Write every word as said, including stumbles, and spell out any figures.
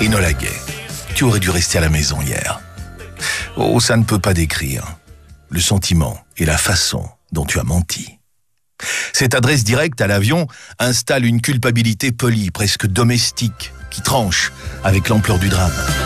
Enola Gay, tu aurais dû rester à la maison hier. Oh, ça ne peut pas décrire le sentiment et la façon dont tu as menti. Cette adresse directe à l'avion installe une culpabilité polie, presque domestique, qui tranche avec l'ampleur du drame.